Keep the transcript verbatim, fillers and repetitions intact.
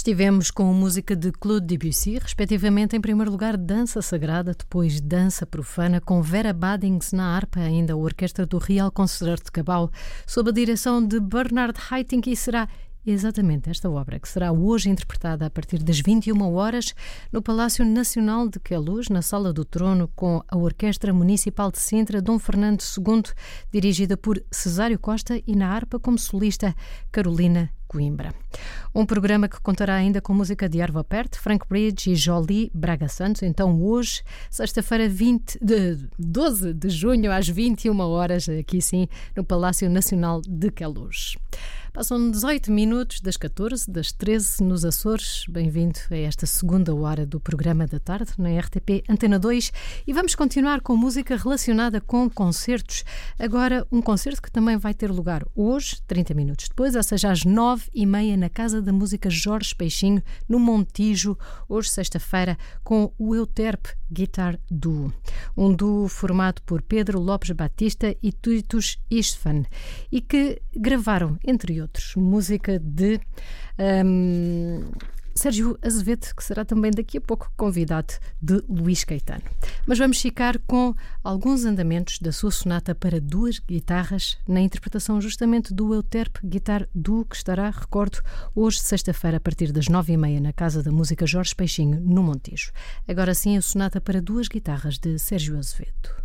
Estivemos com música de Claude Debussy, respectivamente em primeiro lugar Dança Sagrada, depois Dança Profana, com Vera Badings na harpa, ainda a orquestra do Real Concerto de Cabau, sob a direção de Bernard Haitink, e será exatamente esta obra que será hoje interpretada a partir das vinte e uma horas no Palácio Nacional de Queluz, na Sala do Trono, com a Orquestra Municipal de Sintra, Dom Fernando segundo, dirigida por Cesário Costa, e na harpa como solista Carolina Coimbra. Um programa que contará ainda com música de Arvo Pärt, Frank Bridge e Jolie Braga Santos. Então hoje, sexta-feira, vinte de doze de junho, às vinte e uma horas, aqui sim, no Palácio Nacional de Queluz. Passam dezoito minutos das catorze, das treze nos Açores. Bem-vindo a esta segunda hora do programa da tarde na R T P Antena dois, e vamos continuar com música relacionada com concertos. Agora um concerto que também vai ter lugar hoje, trinta minutos depois, ou seja, às nove e meia, na Casa da Música Jorge Peixinho, no Montijo, hoje sexta-feira, com o Euterpe Guitar Duo. Um duo formado por Pedro Lopes Batista e Titus Istvan, e que gravaram, entre outros, música de um, Sérgio Azevedo, que será também daqui a pouco convidado de Luís Caetano. Mas vamos ficar com alguns andamentos da sua sonata para duas guitarras, na interpretação justamente do Euterpe Guitar Duo, que estará, recordo, hoje sexta-feira a partir das nove e meia na Casa da Música Jorge Peixinho, no Montijo. Agora sim, a sonata para duas guitarras de Sérgio Azevedo.